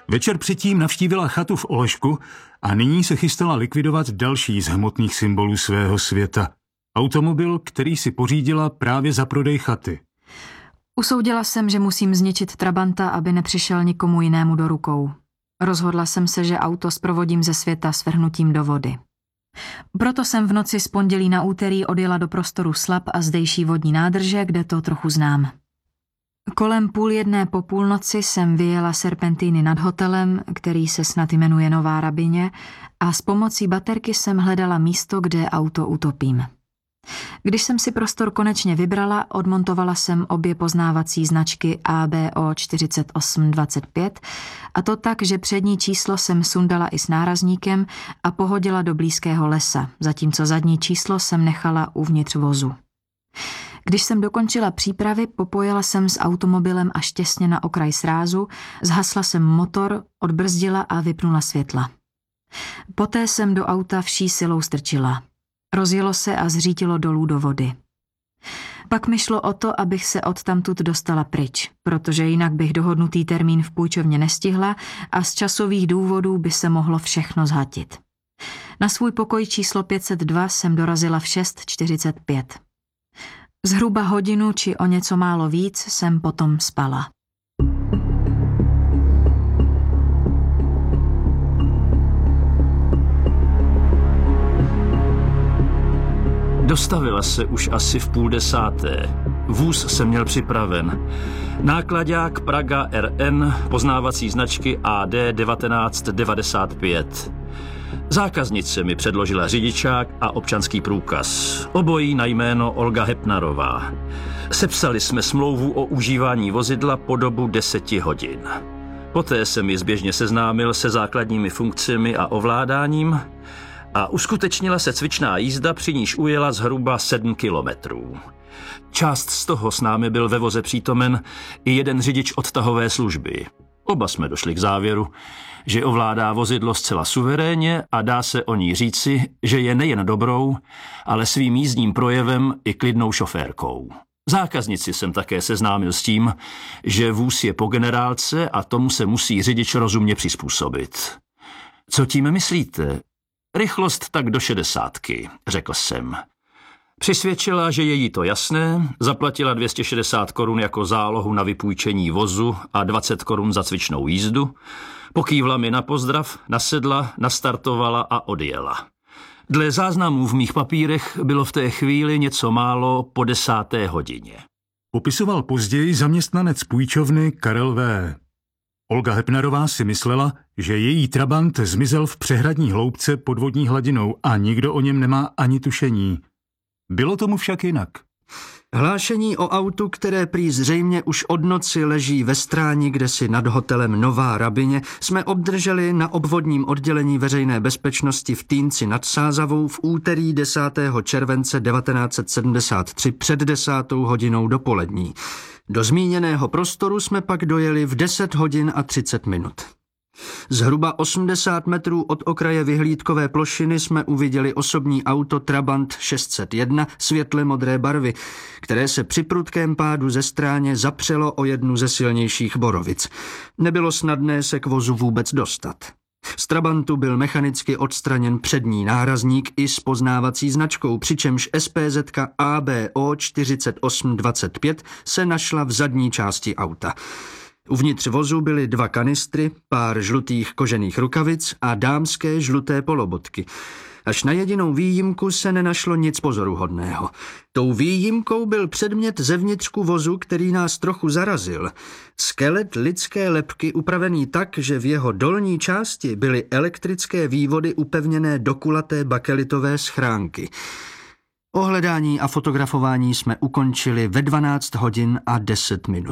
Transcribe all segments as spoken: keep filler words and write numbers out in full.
Večer předtím navštívila chatu v Olešku a nyní se chystala likvidovat další z hmotných symbolů svého světa. Automobil, který si pořídila právě za prodej chaty. Usoudila jsem, že musím zničit Trabanta, aby nepřišel nikomu jinému do rukou. Rozhodla jsem se, že auto zprovodím ze světa svrhnutím do vody. Proto jsem v noci z pondělí na úterý odjela do prostoru Slap a zdejší vodní nádrže, kde to trochu znám. Kolem půl jedné po půlnoci jsem vyjela serpentíny nad hotelem, který se snad jmenuje Nová Rabině, a s pomocí baterky jsem hledala místo, kde auto utopím. Když jsem si prostor konečně vybrala, odmontovala jsem obě poznávací značky A B O čtyřicet osm dvacet pět, a to tak, že přední číslo jsem sundala i s nárazníkem a pohodila do blízkého lesa, zatímco zadní číslo jsem nechala uvnitř vozu. Když jsem dokončila přípravy, popojila jsem s automobilem až těsně na okraj srázu, zhasla jsem motor, odbrzdila a vypnula světla. Poté jsem do auta vší silou strčila. Rozjelo se a zřítilo dolů do vody. Pak mi šlo o to, abych se odtamtud dostala pryč, protože jinak bych dohodnutý termín v půjčovně nestihla a z časových důvodů by se mohlo všechno zhatit. Na svůj pokoj číslo pět set dva jsem dorazila v šest čtyřicet pět. Zhruba hodinu či o něco málo víc jsem potom spala. Dostavila se už asi v půl desáté. Vůz jsem měl připraven. Náklaďák Praga R N, poznávací značky A D devatenáct devadesát pět. Zákaznice mi předložila řidičák a občanský průkaz. Obojí na jméno Olga Hepnarová. Sepsali jsme smlouvu o užívání vozidla po dobu deseti hodin. Poté jsem ji zběžně seznámil se základními funkcemi a ovládáním a uskutečnila se cvičná jízda, při níž ujela zhruba sedm kilometrů. Část z toho s námi byl ve voze přítomen i jeden řidič odtahové služby. Oba jsme došli k závěru, že ovládá vozidlo zcela suverénně a dá se o ní říci, že je nejen dobrou, ale svým jízdním projevem i klidnou šoférkou. Zákaznici jsem také seznámil s tím, že vůz je po generálce a tomu se musí řidič rozumně přizpůsobit. Co tím myslíte? Rychlost tak do šedesátky, řekl jsem. Přisvědčila, že je jí to jasné, zaplatila dvě stě šedesát korun jako zálohu na vypůjčení vozu a dvacet korun za cvičnou jízdu, pokývla mi na pozdrav, nasedla, nastartovala a odjela. Dle záznamů v mých papírech bylo v té chvíli něco málo po desáté hodině. Popisoval později zaměstnanec půjčovny Karel V. Olga Hepnarová si myslela, že její Trabant zmizel v přehradní hloubce pod vodní hladinou a nikdo o něm nemá ani tušení. Bylo tomu však jinak. Hlášení o autu, které prý zřejmě už od noci leží ve stráni, kde si nad hotelem Nová Rabině, jsme obdrželi na obvodním oddělení veřejné bezpečnosti v Týnci nad Sázavou v úterý desátého července devatenáct set sedmdesát tři před desátou hodinou dopolední. Do zmíněného prostoru jsme pak dojeli v deset hodin a třicet minut. Zhruba osmdesát metrů od okraje vyhlídkové plošiny jsme uviděli osobní auto Trabant šest set jedna světle modré barvy, které se při prudkém pádu ze stráně zapřelo o jednu ze silnějších borovic. Nebylo snadné se k vozu vůbec dostat. Z Trabantu byl mechanicky odstraněn přední nárazník i s poznávací značkou, přičemž S P Z A B O čtyřicet osm dvacet pět se našla v zadní části auta. Uvnitř vozu byly dva kanistry, pár žlutých kožených rukavic a dámské žluté polobotky. Až na jedinou výjimku se nenašlo nic pozoruhodného. Tou výjimkou byl předmět zevnitřku vozu, který nás trochu zarazil. Skelet lidské lebky upravený tak, že v jeho dolní části byly elektrické vývody upevněné do kulaté bakelitové schránky. Ohledání a fotografování jsme ukončili ve dvanáct hodin a deset minut.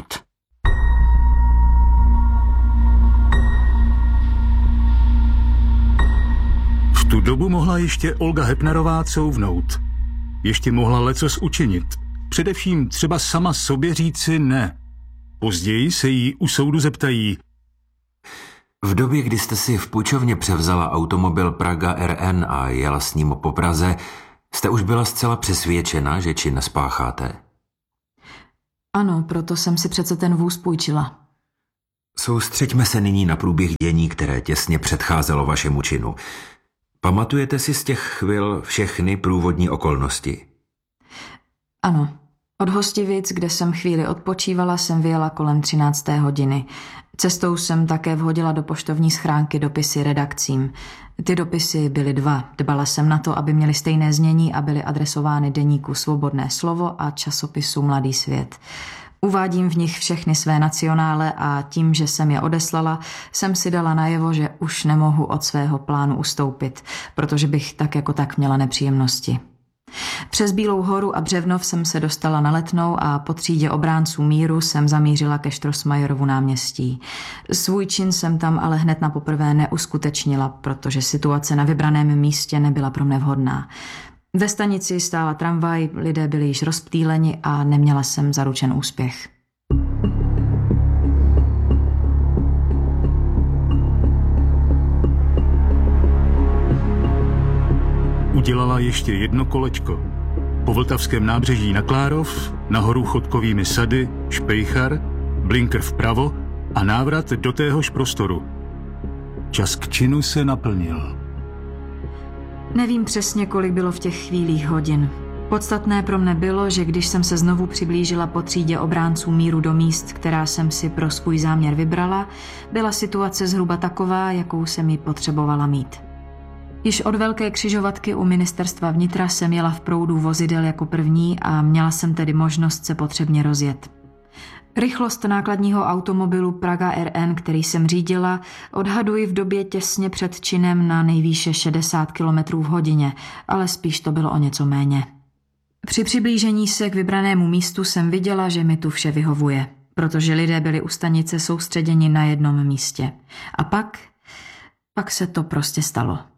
V tu dobu mohla ještě Olga Hepnarová couvnout. Ještě mohla lecos učinit. Především třeba sama sobě říci ne. Později se jí u soudu zeptají. V době, kdy jste si v půjčovně převzala automobil Praga R N a jela s ním po Praze, jste už byla zcela přesvědčena, že čin nespácháte? Ano, proto jsem si přece ten vůz půjčila. Soustřeďme se nyní na průběh dění, které těsně předcházelo vašemu činu. Pamatujete si z těch chvil všechny průvodní okolnosti? Ano. Od Hostivic, kde jsem chvíli odpočívala, jsem vyjela kolem třinácté hodiny. Cestou jsem také vhodila do poštovní schránky dopisy redakcím. Ty dopisy byly dva. Dbala jsem na to, aby měly stejné znění a byly adresovány deníku Svobodné slovo a časopisu Mladý svět. Uvádím v nich všechny své nacionále a tím, že jsem je odeslala, jsem si dala najevo, že už nemohu od svého plánu ustoupit, protože bych tak jako tak měla nepříjemnosti. Přes Bílou horu a Břevnov jsem se dostala na Letnou a po třídě obránců míru jsem zamířila ke Štrosmajerovu náměstí. Svůj čin jsem tam ale hned na poprvé neuskutečnila, protože situace na vybraném místě nebyla pro mne vhodná. Ve stanici stála tramvaj, lidé byli již rozptýleni a neměla jsem zaručen úspěch. Udělala ještě jedno kolečko. Po vltavském nábřeží na Klárov, nahoru Chodkovými sady, Špejchar, blinker vpravo a návrat do téhož prostoru. Čas k činu se naplnil. Nevím přesně, kolik bylo v těch chvílích hodin. Podstatné pro mne bylo, že když jsem se znovu přiblížila po třídě obránců míru do míst, která jsem si pro svůj záměr vybrala, byla situace zhruba taková, jakou jsem ji potřebovala mít. Již od velké křižovatky u ministerstva vnitra jsem jela v proudu vozidel jako první a měla jsem tedy možnost se potřebně rozjet. Rychlost nákladního automobilu Praga R N, který jsem řídila, odhaduji v době těsně před činem na nejvýše šedesát kilometrů v hodině, ale spíš to bylo o něco méně. Při přiblížení se k vybranému místu jsem viděla, že mi tu vše vyhovuje, protože lidé byli u stanice soustředěni na jednom místě. A pak, pak se to prostě stalo.